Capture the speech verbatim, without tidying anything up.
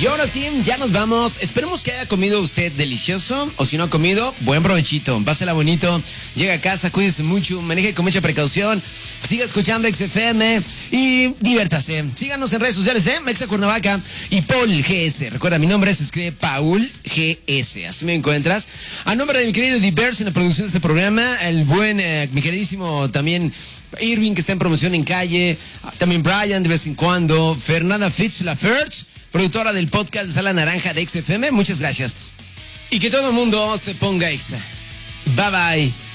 Y ahora sí, ya nos vamos. Esperemos que haya comido usted delicioso. O si no ha comido, buen provechito. Pásela bonito. Llega a casa, cuídese mucho. Maneje con mucha precaución. Siga escuchando X F M y diviértase. Síganos en redes sociales, ¿eh? Exa Cuernavaca y Paul G S. Recuerda, mi nombre se escribe Paul G S. Así me encuentras. A nombre de mi querido Diverse en la producción de este programa, el buen, eh, mi queridísimo también Irving, que está en promoción en calle. También Brian, de vez en cuando. Fernanda Fitz Laferch, productora del podcast de Sala Naranja de X F M. Muchas gracias. Y que todo el mundo se ponga Exa. Bye bye.